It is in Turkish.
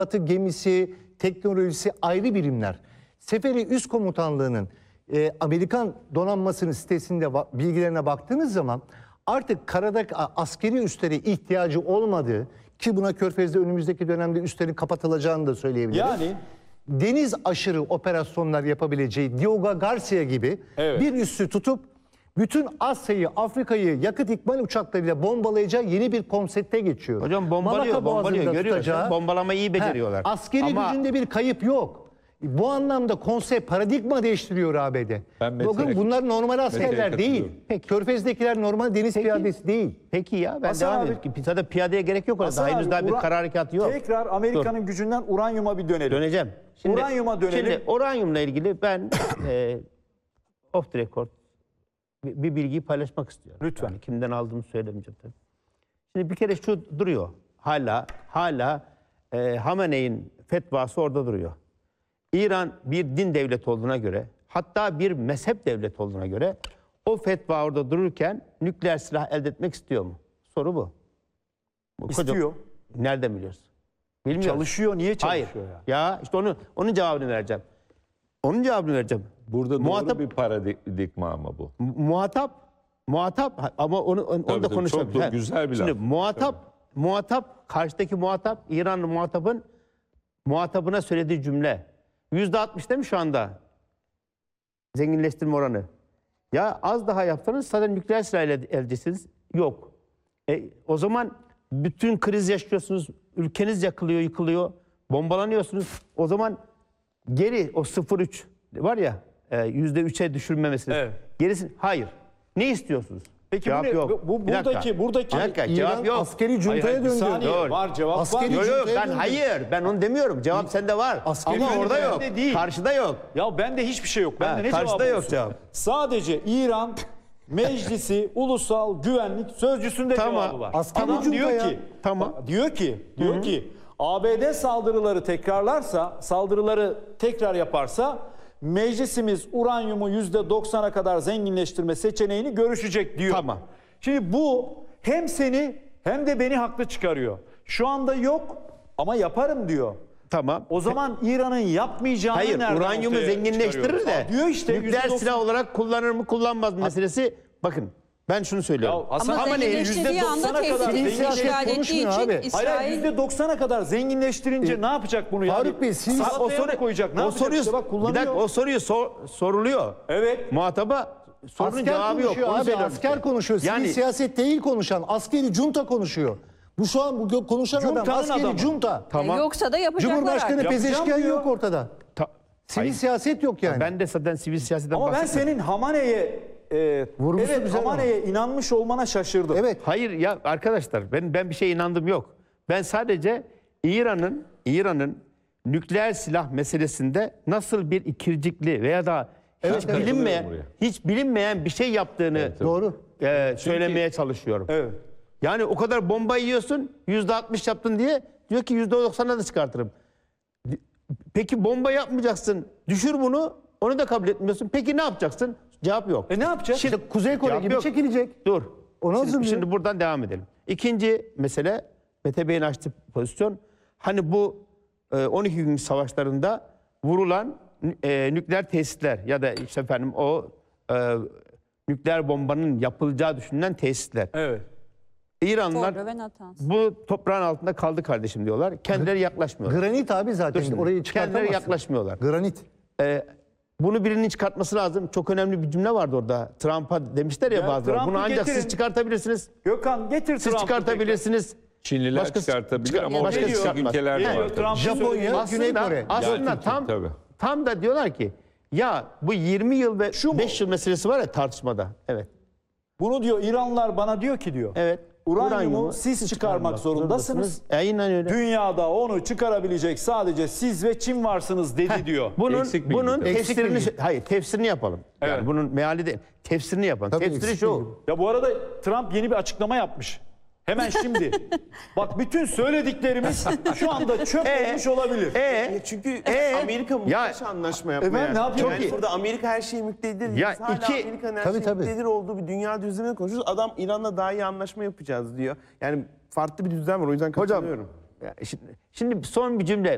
Batı gemisi, teknolojisi ayrı birimler. Seferi Üst Komutanlığı'nın Amerikan donanmasının sitesinde bilgilerine baktığınız zaman artık karada askeri üslere ihtiyacı olmadığı, ki buna Körfez'de önümüzdeki dönemde üslerin kapatılacağını da söyleyebiliriz. Yani deniz aşırı operasyonlar yapabileceği Diogo Garcia gibi bir üssü tutup bütün Asya'yı, Afrika'yı yakıt ikmal uçaklarıyla bombalayacağı yeni bir konsepte geçiyor. Hocam bombalıyor, görüyorsun. Bombalamayı iyi beceriyorlar. Askeri gücünde bir kayıp yok. Bu anlamda konsept, paradigma değiştiriyor ABD. Bakın bunlar normal askerler değil. Körfez'dekiler normal deniz piyadesi değil. Peki ya ben devam edeyim. Zaten piyadeye gerek yok orada. Henüz daha bir kara harekatı yok. Tekrar Amerika'nın gücünden uranyuma bir dönelim. Döneceğim. Uranyuma dönelim. Şimdi uranyumla ilgili ben off the record bir bilgiyi paylaşmak istiyorum. Lütfen. Yani kimden aldığımı söylemeyeceğim tabii. Şimdi bir kere şu duruyor. Hala Hamene'in fetvası orada duruyor. İran bir din devleti olduğuna göre, hatta bir mezhep devleti olduğuna göre o fetva orada dururken nükleer silah elde etmek istiyor mu? Soru bu. İstiyor. Nereden biliyorsun? Bilmiyorum. Çalışıyor. Niye çalışıyor? Hayır. Ya işte onun cevabını vereceğim. Onun cevabını vereceğim. Burada doğru bir paradigma ama bu. Muhatap ama onu da konuşalım. Çok güzel bir laf. Şimdi muhatap karşıdaki muhatap İranlı muhatabına söylediği cümle %60 değil mi şu anda? Zenginleştirme oranı. Ya az daha yapsanız zaten nükleer silah eldesiniz. Yok. O zaman bütün kriz yaşıyorsunuz. Ülkeniz yakılıyor, yıkılıyor. Bombalanıyorsunuz. O zaman geri o 0,3 var ya %3'e düşürme meselesi. Evet. Gerisi hayır. Ne istiyorsunuz? Peki cevap yok. buradaki cevap yok. Askeri cuntaya döndü. Var cevap Askeri var. Yok ben onu demiyorum. Cevap sende var. Askeri ama orada yok. Değil. Karşıda yok. Ya bende hiçbir şey yok. Bende ne karşıda cevabı yok olsun? cevap. Sadece İran Meclisi Ulusal Güvenlik Sözcüsü'nde cevabı var. Askeri Adam diyor cunta ya. ki, Tamam. diyor ki ABD saldırıları tekrar yaparsa meclisimiz uranyumu %90'a kadar zenginleştirme seçeneğini görüşecek diyor. Tamam. Şimdi bu hem seni hem de beni haklı çıkarıyor. Şu anda yok ama yaparım diyor. Tamam. O zaman İran'ın yapmayacağını Hayır, nereden uranyumu ortaya zenginleştirir çıkarıyoruz? de Diyor işte nükleer %90. silah olarak kullanır mı kullanmaz mı meselesi. Bakın ben şunu söylüyorum. Hasan Ama Hamene'nin zenginleştirdiği anda %90'a kadar tehdit işgal ettiği konuşmuyor için abi. Hayır, İsrail... %90'a kadar zenginleştirince ne yapacak bunu? Faruk Bey, siz- salataya mı koyacak? Ne o yapacak? soruyu İşte bak kullanıyor. bir dakika o soruyu soruluyor. Evet. Muhataba sorunun Asker cevabı yok. konuşuyor Onu abi, söylüyorum asker işte. konuşuyor. Sivil Yani siyaset değil konuşan, askeri junta konuşuyor. Bu şu an konuşan adam Junta'nın askeri adamı. junta. tamam. Yoksa da yapacaklar Cumhurbaşkanı artık. Yapacağım Pezeşkian diyor. yok ortada. Sivil Hayır. siyaset yok yani. Ben de zaten sivil siyasetten Ama ben bahsetmiyorum. senin Hamane'ye Vurgusu güzel ama. Hamane'ye inanmış olmana şaşırdım. Evet. Hayır ya arkadaşlar ben bir şeye inandım yok. Ben sadece İran'ın nükleer silah meselesinde nasıl bir ikircikli veya da hiç bilinmeyen bir şey yaptığını Doğru. söylemeye çalışıyorum. Evet. Yani o kadar bomba yiyorsun %60 yaptın diye diyor ki %90'a da çıkartırım. Peki bomba yapmayacaksın. Düşür bunu. Onu da kabul etmiyorsun. Peki ne yapacaksın? Cevap yok. Ne yapacak? İşte Kuzey Kore Cevap gibi yok. çekilecek. Dur. Onu hazırlıyor. Şimdi buradan devam edelim. İkinci mesele Mete Bey'in açtığı pozisyon. Hani bu 12 gün savaşlarında vurulan nükleer tesisler ya da işte efendim o nükleer bombanın yapılacağı düşünülen tesisler. Evet. İranlılar Fordo ve Natanz. bu toprağın altında kaldı kardeşim diyorlar. Kendileri yaklaşmıyorlar. Granit abi zaten Şimdi, orayı kendileri çıkartamazsın. yaklaşmıyorlar. Granit. Bunu birinin çıkartması lazım. Çok önemli bir cümle vardı orada. Trump'a demişler ya Ya bazıları. Trump'ı Bunu ancak getirin. siz çıkartabilirsiniz. Gökhan getir Siz Trump'ı çıkartabilirsiniz. Çinliler Başkası çıkartabilir ama başkası başka çıkartmaz. ülkeler de Geliyor var. Trump'ın Japonya, söylediği- Güney Kore. Aslında Tabii. tam da diyorlar ki ya bu 20 yıl ve 5 yıl meselesi var ya tartışmada. Evet. Bunu diyor İranlılar bana diyor ki diyor. Evet. Uranyumu siz çıkarmak zorundasınız. Aynen öyle. Dünyada onu çıkarabilecek sadece siz ve Çin varsınız dedi diyor. Eksik bilgi Bunun tabii. tefsirini yapalım. Yani Evet. bunun meali değil. Tefsirini yapalım. Tabii, Tefsiri eksik şu. bilgi. Ya bu arada Trump yeni bir açıklama yapmış. Hemen şimdi. Bak bütün söylediklerimiz şu anda çöp olmuş olabilir. Çünkü Amerika muhteşem anlaşma yapmaya. Efendim, ne yapıyor? Yani burada Amerika her şeye müktedir. Ya Biz hala iki- Amerika'nın her Tabii, şeye tabii. müktedir olduğu bir dünya düzenine konuşuyoruz. Adam İran'la daha iyi anlaşma yapacağız diyor. Yani farklı bir düzen var. O yüzden katılıyorum. Şimdi son bir cümle.